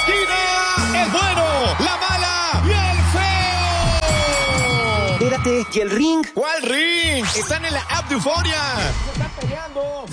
esquina, el bueno, la mala y el feo. Espérate, ¿y el ring? ¿Cuál ring? Están en la app de Euforia. Se está peleando.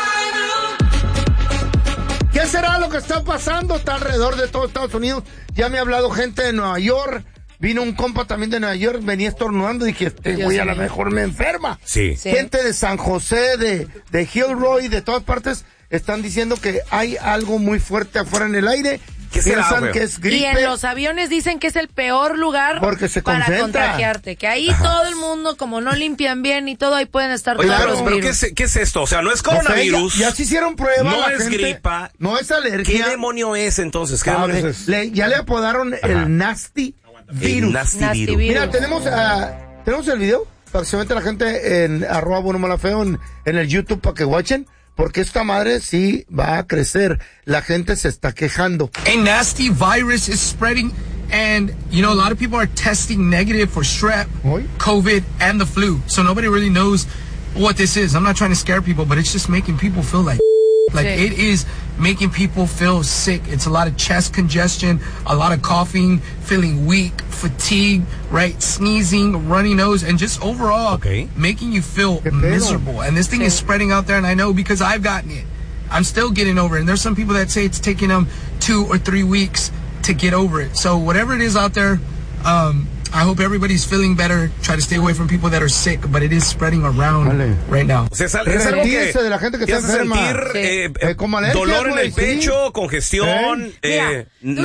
¿Qué será lo que está pasando? Está alrededor de todo Estados Unidos. Ya me ha hablado gente de Nueva York. Vino un compa también de Nueva York, venía estornudando y dije, güey, a lo mejor me enferma. Sí. Gente de San José, de Gilroy, de todas partes, están diciendo que hay algo muy fuerte afuera en el aire. ¿Qué será, piensan que es gripe. Y en los aviones dicen que es el peor lugar porque se para concentra. contagiarte. Que ahí todo el mundo, como no limpian bien y todo, ahí pueden estar Oye, todos pero, los pero virus. ¿qué es esto? O sea, no es coronavirus. Ya se hicieron pruebas. No la es gente, gripa. No es alergia. ¿Qué demonio es entonces? ¿Qué demonio es? Ya le apodaron el nasty virus. El nasty virus. Mira, tenemos el video para que se meta la gente en @buenomalafeo en el YouTube para que watchen. Porque esta madre sí va a crecer. La gente se está quejando. A nasty virus is spreading, and you know, a lot of people are testing negative for strep, COVID, and the flu. So nobody really knows what this is. I'm not trying to scare people, but it's just making people feel like it is making people feel sick. It's a lot of chest congestion, a lot of coughing, feeling weak, fatigue, right? Sneezing, runny nose, and just overall making you feel miserable. And this thing is spreading out there, and I know because I've gotten it. I'm still getting over it. And there's some people that say it's taking them 2 or 3 weeks to get over it. So whatever it is out there, I hope everybody's feeling better. Try to stay away from people that are sick, but it is spreading around right now. O sea, es algo que de la gente que te está hace enferma. sentir como alergia, dolor en güey, el pecho, sí. congestión, te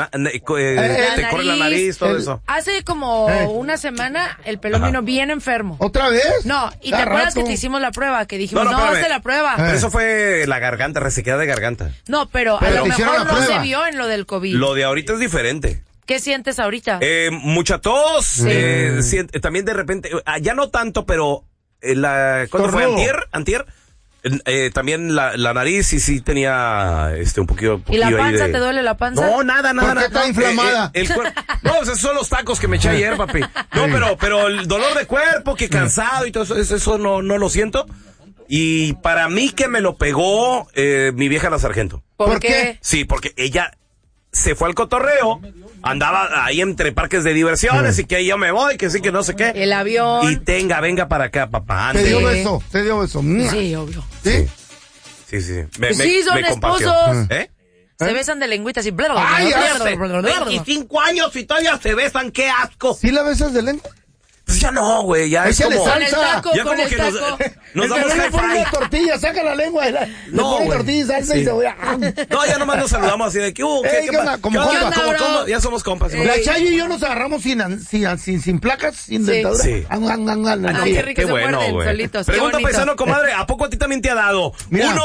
corre la nariz, todo eso. Hace como una semana el pelón vino bien enfermo. ¿Otra vez? No, y te acuerdas que te hicimos la prueba, que dijimos, no, hazte la prueba. Pero eso fue la garganta, resequedad de garganta. No, pero a lo mejor no se vio en lo del COVID. Lo de ahorita es diferente. ¿Qué sientes ahorita? Mucha tos, también de repente, ya no tanto, pero ¿cuándo fue? ¿Antier? También la nariz sí tenía un poquillo ¿Y la panza? ahí ¿Te duele la panza? No, nada. ¿Por qué está inflamada? No, esos son los tacos que me eché ayer, papi. No, pero el dolor de cuerpo, que cansado y todo eso no lo siento. Y para mí que me lo pegó mi vieja la sargento. ¿Por qué? Sí, porque ella se fue al cotorreo, andaba ahí entre parques de diversiones y que yo me voy, que sí, que no sé qué. El avión. Y venga para acá, papá. Te dio beso. Sí, obvio. ¿Sí? Sí. Sí, son esposos. ¿Eh? Se besan de lengüitas y... ¡Ay, 25 años y todavía se besan! ¡Qué asco! ¿Sí la besas de lengua? Pues ya no, güey, ya es Échale como... Con el taco, ya con como el que taco. nos damos le pone high una five. tortilla, saca la lengua. Le pone tortilla y salsa y cebolla. No, ya nomás nos saludamos así de que... ¿qué onda? Como compas. ¿Cómo? Ya somos compas. La Chayo y yo nos agarramos sin placas, sin dentadura. Sí. Qué rico, Qué se bueno, muerden güey. solitos. Pregunta, qué bonito. paisano, comadre, ¿a poco a ti también te ha dado? Mira.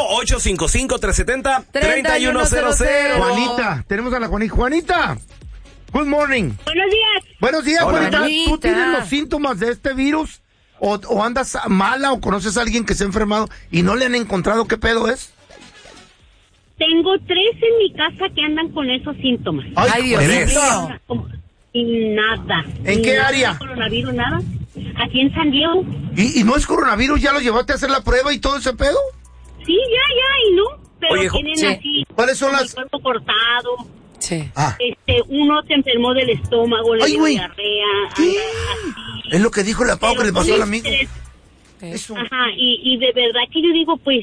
1-855-370-3100. Juanita, tenemos a la Juanita. Juanita, good morning. Buenos días. Buenos días, Hola. Juanita. ¿Tú Juanita. tienes los síntomas de este virus? ¿O andas mala o conoces a alguien que se ha enfermado y no le han encontrado qué pedo es? Tengo 3 en mi casa que andan con esos síntomas. Ay, Dios Juanita. mío. Y nada. ¿En qué área? Coronavirus, nada. Aquí en San Diego. ¿Y no es coronavirus? ¿Ya lo llevaste a hacer la prueba y todo ese pedo? Sí, y no. Pero Oye, tienen sí. así. ¿Cuáles son como las...? el cuerpo cortado. Sí. Uno se enfermó del estómago, le Ay, dio güey. diarrea. ¿Qué? Así. Es lo que dijo la Pau que le pasó al amigo. Eso. Ajá, y de verdad que yo digo, pues...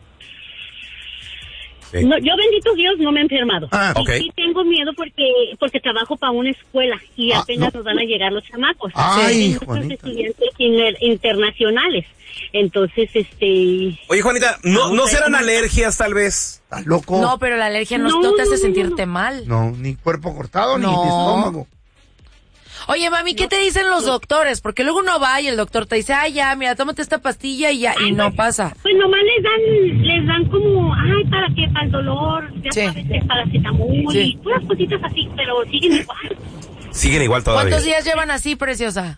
Sí. No, yo, bendito Dios, no me he enfermado. ok. Y sí tengo miedo porque trabajo para una escuela y apenas no. nos van a llegar los chamacos. Ay, Hay muchos Juanita. estudiantes internacionales. Entonces, Oye, Juanita, ¿no serán alergias tal vez? ¿Estás loco? No, pero la alergia no te hace sentirte mal. No, ni cuerpo cortado, ni No. estómago. Oye, mami, ¿qué te dicen los doctores? Porque luego uno va y el doctor te dice, ay, ya, mira, tómate esta pastilla y ya, y no pasa. pues nomás les dan como, para el dolor, ya Sí. sabes, el paracetamol Sí. y puras cositas así, pero siguen igual. Siguen igual todavía. ¿Cuántos días llevan así, preciosa?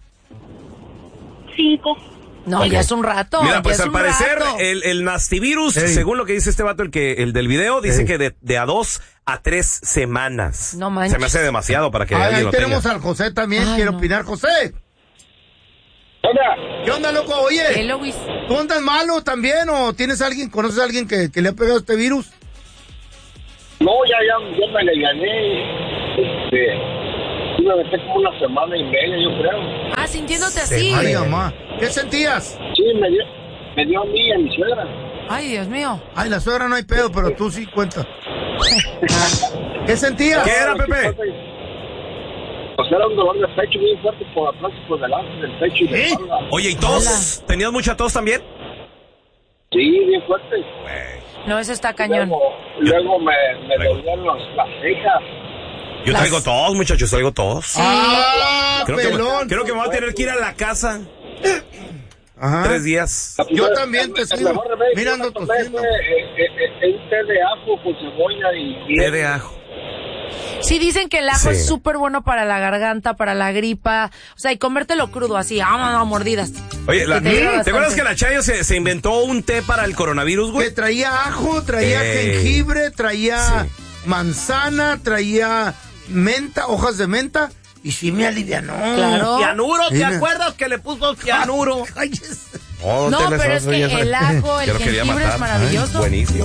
5. No, Ok. ya es un rato. Mira, ya pues es al un parecer rato. el nastivirus, Ey. según lo que dice este vato, el del video, dice Ey. que de a 2 a 3 semanas. No manches. Se me hace demasiado para que Ay, alguien ahí lo tenemos tenga. al José también. Ay, Quiero no. opinar, José. Hola. ¿Qué onda, loco? Oye, Luis. ¿tú andas malo también o conoces a alguien que le ha pegado este virus? No, ya me le gané. Sí, me metí como una semana y media, yo creo. Ah, sintiéndote así. Ay, mamá. ¿Qué sentías? Sí, me dio a mí y a mi suegra. Ay, Dios mío. Ay, la suegra no hay pedo, pero tú sí cuenta. ¿Qué sentías? ¿Qué era, Pepe? Pues era un dolor de pecho bien fuerte por atrás y por delante del pecho y de espalda. Oye, ¿y tos? ¿Tenías mucha tos también? Sí, bien fuerte. No, eso está cañón. Luego me dolían las cejas. Yo traigo tos, muchachos, traigo tos. ¡Ah, Creo pelón! que me voy a tener que ir a la casa. Ajá. 3 días. Yo también te sigo mirando tus tosiendo. Un té de ajo con cebolla y Té de ajo. Sí, dicen que el ajo Sí. es súper bueno para la garganta, para la gripa. O sea, y comértelo crudo, así, mordidas. Oye, Que te ayuda ¿te acuerdas bastante. que la Chayo se inventó un té para el coronavirus, güey? Que traía ajo, traía jengibre, traía manzana, traía menta, hojas de menta. Y sí me alivianó. Claro. Cianuro, ¿te Mira. acuerdas que le puso cianuro? Cállese. No, pero es que el ajo, el Yo lo quería jengibre matar. es maravilloso. Buenísimo.